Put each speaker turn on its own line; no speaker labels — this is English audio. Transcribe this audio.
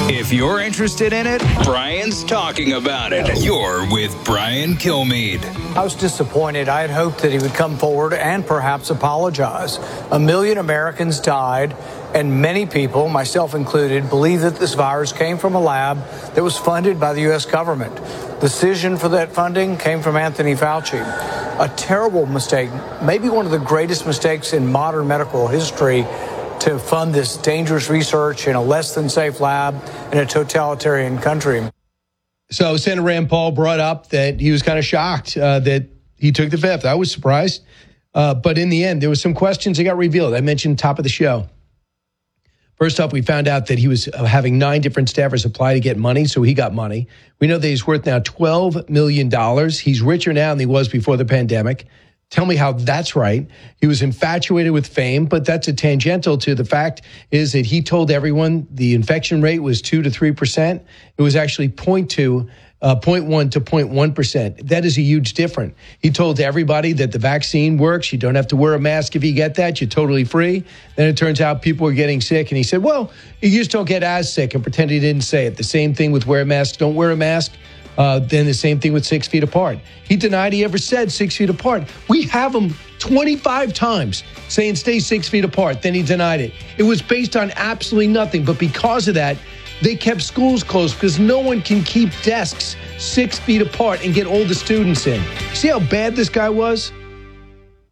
If you're interested in it, Brian's talking about it. You're with Brian Kilmeade.
I was disappointed. I had hoped that he would come forward and perhaps apologize. 1 million Americans died, and many people, myself included, believe that this virus came from a lab that was funded by the U.S. government. The decision for that funding came from Anthony Fauci. A terrible mistake, maybe one of the greatest mistakes in modern medical history, to fund this dangerous research in a less than safe lab in a totalitarian country.
So Senator Rand Paul brought up that he was kind of shocked that he took the fifth. I was surprised. But in the end, there was some questions that got revealed. I mentioned top of the show. First off, we found out that he was having 9 different staffers apply to get money, so he got money. We know that he's worth now $12 million. He's richer now than he was before the pandemic. Tell me how that's right. He was infatuated with fame, but that's a tangential to the fact is that he told everyone the infection rate was 2 to 3%. It was actually 0.1 to 0.1%. That is a huge difference. He told everybody that the vaccine works. You don't have to wear a mask if you get that. You're totally free. Then it turns out people were getting sick. And he said, well, you just don't get as sick, and pretend he didn't say it. The same thing with wear a mask. Don't wear a mask. Then the same thing with 6 feet apart. He denied he ever said 6 feet apart. We have him 25 times saying stay 6 feet apart. Then he denied it. It was based on absolutely nothing. But because of that, they kept schools closed because no one can keep desks 6 feet apart and get all the students in. See how bad this guy was?